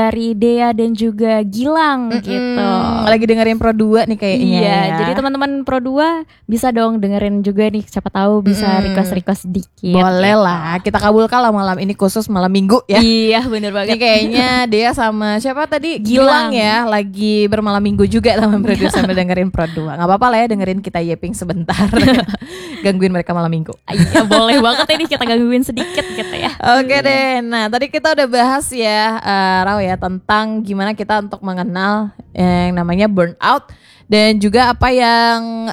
dari Dea dan juga Gilang gitu. Lagi dengerin Pro 2 nih kayaknya. Iya, ya. jadi teman-teman Pro 2 bisa dong dengerin juga nih, siapa tahu bisa request sedikit. Boleh gitu. lah, kita kabulkan lah malam ini khusus malam Minggu ya. Iya, bener banget. Ini kayaknya Dea sama siapa tadi? Gilang ya, lagi bermalam Minggu juga sama Pro 2 sambil dengerin Pro 2. Gak apa-apa lah ya dengerin kita yeping sebentar. Gangguin mereka malam Minggu. Iya, boleh banget ini kita gangguin sedikit gitu ya. Oke deh, nah tadi kita udah bahas ya Raw ya tentang gimana kita untuk mengenal yang namanya burnout dan juga apa yang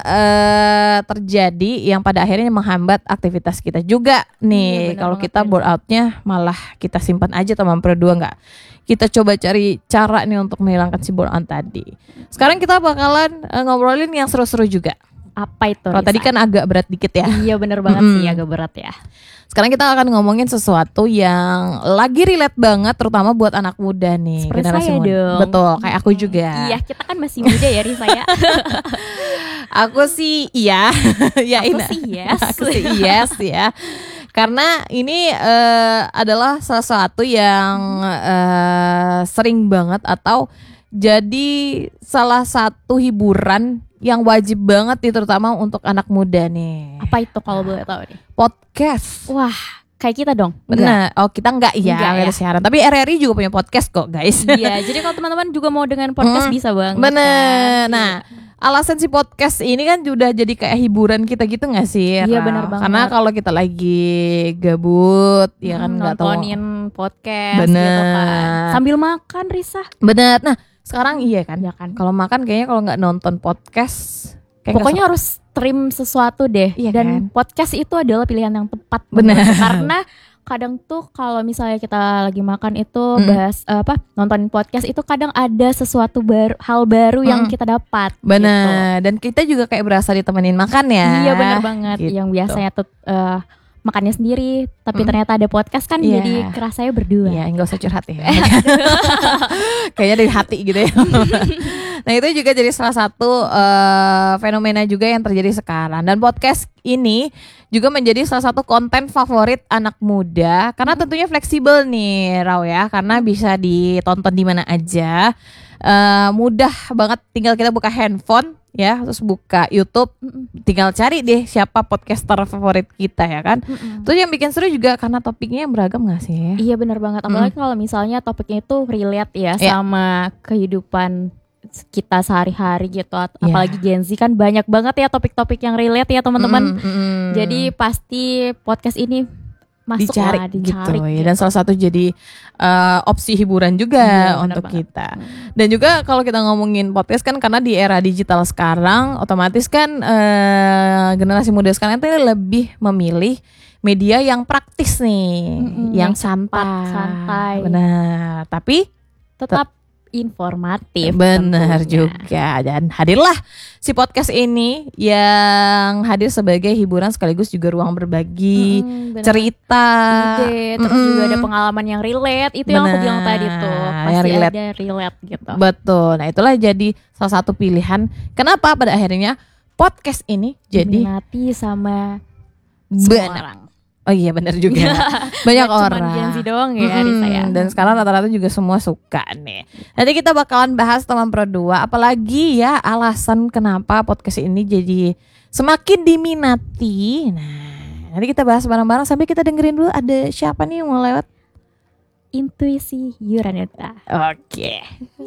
terjadi yang pada akhirnya menghambat aktivitas kita juga nih. Kalau kita burnoutnya malah kita simpan aja teman Pro 2, nggak kita coba cari cara nih untuk menghilangkan si burnout tadi. Sekarang kita bakalan ngobrolin yang seru-seru juga. Apa itu? Kalau tadi kan agak berat dikit ya. Iya bener banget sih, agak berat ya. Sekarang kita akan ngomongin sesuatu yang lagi relate banget, terutama buat anak muda nih. Seperti generasi saya muda. dong. Betul, kayak aku juga. Iya, kita kan masih muda ya Risa ya. Aku sih iya. Ya, Aku sih yes. Aku sih yes ya. Karena ini adalah sesuatu yang sering banget atau jadi salah satu hiburan yang wajib banget nih terutama untuk anak muda nih. Apa itu kalau boleh tahu nih? Podcast. Wah, kayak kita dong. Benar. Oh, kita enggak ya, Enggak ya. siaran. Tapi RRI juga punya podcast kok, guys. Iya, jadi kalau teman-teman juga mau dengan podcast bisa banget. Bener. kan? Nah, alasan si podcast ini kan udah jadi kayak hiburan kita gitu gak sih? Iya, Ra? benar banget. Karena kalau kita lagi gabut, ya kan nggak tahu. nontonin podcast Bener. gitu kan. Sambil makan Risa. Bener. Nah, sekarang iya kan. Ya kan. Kalau makan kayaknya kalau nggak nonton podcast, kayak Pokoknya harus stream sesuatu deh. Iya Dan kan? podcast itu adalah pilihan yang tepat. Benar. banget. Karena kadang tuh kalau misalnya kita lagi makan itu bahas nontonin podcast itu kadang ada sesuatu hal baru yang kita dapat. bener. Dan kita juga kayak berasa ditemenin makan ya. Iya benar banget. Gitu. Yang biasanya tuh makannya sendiri, tapi ternyata ada podcast kan Iya. jadi kerasanya berdua. Iya, nggak usah curhat ya. Kayaknya dari hati gitu ya. Nah, itu juga jadi salah satu fenomena juga yang terjadi sekarang. Dan podcast ini juga menjadi salah satu konten favorit anak muda karena tentunya fleksibel nih, Raw ya, karena bisa ditonton di mana aja. Mudah banget, tinggal kita buka handphone ya, terus buka YouTube, tinggal cari deh siapa podcaster favorit kita ya kan. Terus yang bikin seru juga karena topiknya beragam gak sih? Iya benar banget. Apalagi kalau misalnya topiknya itu relate ya sama kehidupan kita sehari-hari gitu. Apalagi Gen Z kan banyak banget ya topik-topik yang relate ya teman-teman. Jadi pasti podcast ini masuk dicari lah, gitu ya. Dan salah satu jadi opsi hiburan juga Iya, benar untuk banget. kita. Dan juga kalau kita ngomongin podcast kan karena di era digital sekarang otomatis kan generasi muda sekarang itu lebih memilih media yang praktis nih, yang santai. Benar. Tapi tetap informatif. benar tentunya. juga. Dan hadirlah si podcast ini yang hadir sebagai hiburan sekaligus juga ruang berbagi Benar. cerita, Ide, terus juga ada pengalaman yang relate. Itu yang aku Benar, bilang tadi tuh. yang Pasti relate. ada relate gitu. Betul. Nah, itulah jadi salah satu pilihan kenapa pada akhirnya podcast ini jadi Diminati sama semua benar. orang. Oh iya benar juga. Banyak Nggak orang. cuman Gen Z doang ya Risa ya. Dan sekarang rata-rata juga semua suka nih. Nanti kita bakalan bahas teman Pro 2 apalagi ya alasan kenapa podcast ini jadi semakin diminati. Nah, nanti kita bahas bareng-bareng sambil kita dengerin dulu ada siapa nih yang mau lewat. Intuisi Yuraneta. Oke.